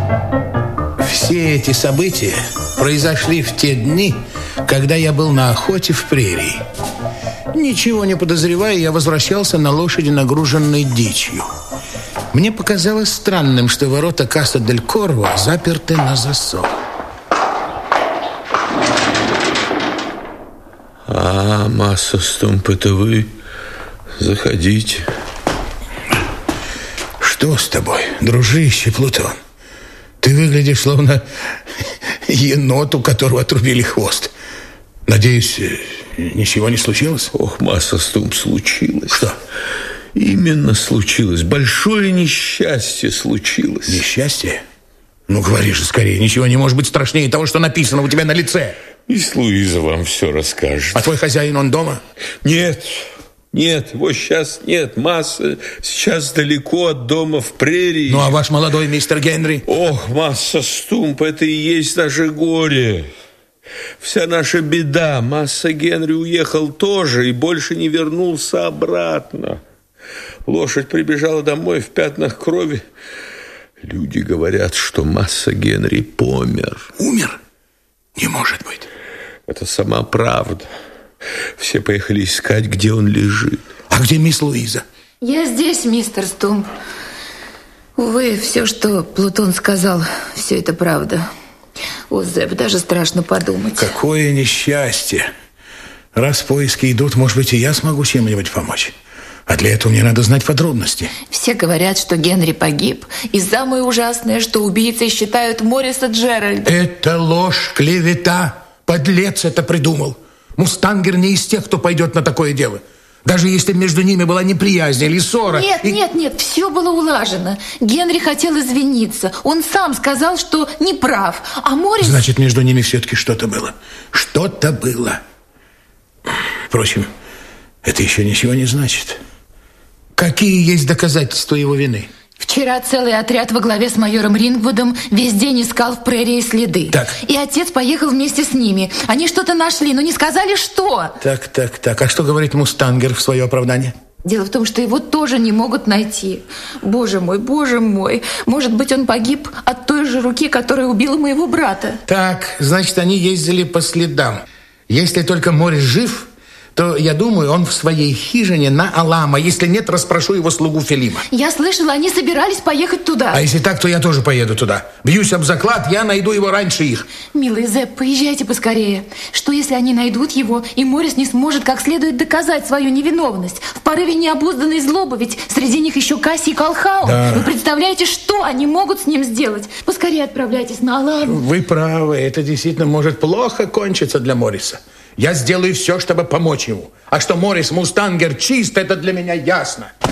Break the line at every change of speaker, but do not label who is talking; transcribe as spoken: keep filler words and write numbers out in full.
Все эти события произошли в те дни, когда я был на охоте в прерии. Ничего не подозревая, я возвращался на лошади, нагруженной дичью. Мне показалось странным, что ворота Касса-дель-Корво заперты на засов.
А, Масса Стумп, это вы? Заходите.
Что с тобой, дружище Плутон? Ты выглядишь словно енот, у которого отрубили хвост. Надеюсь, ничего не случилось?
Ох, Масса Стумп, случилось.
Что?
Именно случилось. Большое несчастье случилось.
Несчастье? Ну, говори же скорее. Ничего не может быть страшнее того, что написано у тебя на лице.
Мисс Луиза вам все расскажет.
А твой хозяин, он дома?
Нет, нет, его сейчас нет. Масса сейчас далеко от дома в прерии.
Ну, а ваш молодой мистер Генри?
Ох, Масса Стумп, это и есть наше горе. Вся наша беда. Масса Генри уехал тоже и больше не вернулся обратно. Лошадь прибежала домой в пятнах крови. Люди говорят, что Масса Генри помер.
Умер? Не может быть.
Это сама правда. Все поехали искать, где он лежит.
А где мисс Луиза?
Я здесь, мистер Стумп. Увы, все, что Плутон сказал, все это правда. О, Зэп, даже страшно подумать.
Какое несчастье. Раз поиски идут, может быть, и я смогу чем-нибудь помочь. А для этого мне надо знать подробности.
Все говорят, что Генри погиб. И самое ужасное, что убийцей считают Морриса Джеральда.
Это ложь, клевета. Подлец это придумал. Мустангер не из тех, кто пойдет на такое дело. Даже если между ними была неприязнь или ссора.
Нет,
и...
нет, нет, все было улажено. Генри хотел извиниться. Он сам сказал, что не прав. А Моррис...
Значит, между ними все-таки что-то было. Что-то было. Впрочем, это еще ничего не значит. Какие есть доказательства его вины?
Вчера целый отряд во главе с майором Рингвудом весь день искал в прерии следы.
Так.
И отец поехал вместе с ними. Они что-то нашли, но не сказали, что.
Так, так, так. А что говорит Мустангер в свое оправдание?
Дело в том, что его тоже не могут найти. Боже мой, боже мой. Может быть, он погиб от той же руки, которая убила моего брата.
Так, значит, они ездили по следам. Если только Моррис жив, то, я думаю, он в своей хижине на Алама. Если нет, расспрошу его слугу Филима.
Я слышала, они собирались поехать туда.
А если так, то я тоже поеду туда. Бьюсь об заклад, я найду его раньше их.
Милый Зэп, поезжайте поскорее. Что, если они найдут его, и Моррис не сможет как следует доказать свою невиновность? В порыве необузданной злобы, ведь среди них еще Касси и Колхаун.
Да.
Вы представляете, что они могут с ним сделать? Поскорее отправляйтесь на Аламу.
Вы правы, это действительно может плохо кончиться для Морриса. Я сделаю все, чтобы помочь ему. А что Моррис Мустангер чист, это для меня ясно.